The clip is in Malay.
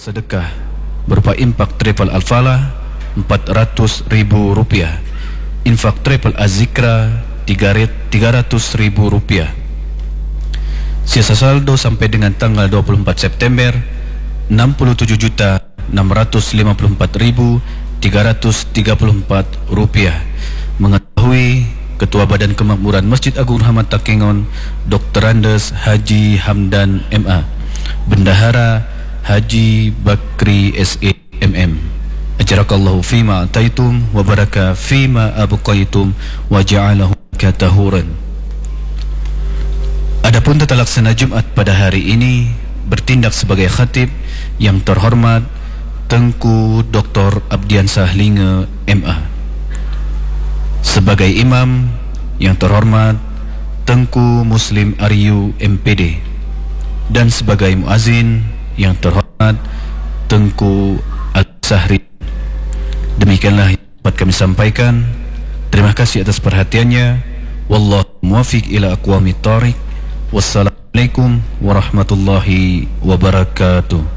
sedekah berupa infak Triple Al-Falah Rp400.000, infak Triple Az-Zikra Rp300.000. Sisa saldo sampai dengan tanggal 24 September Rp67.654.334. Mengetahui Ketua Badan Kemakmuran Masjid Agung Rahmat Takengon Dr. Andes Haji Hamdan MA, Bendahara Haji Bakri S.A. MM, ajarakallahu fima ataitum wa baraka fima abqaitum wa ja'alahu katahuran. Adapun tata laksana Jumat pada hari ini bertindak sebagai khatib yang terhormat Tengku Dr. Abdiansah Linge MA. Sebagai imam yang terhormat Tengku Muslim Aryu MPD. Dan sebagai muazin yang terhormat Tengku Al-Sahri. Demikianlah yang dapat kami sampaikan. Terima kasih atas perhatiannya. Wallahu muwaffiq ila aqwamit thariq. Wassalamualaikum warahmatullahi wabarakatuh.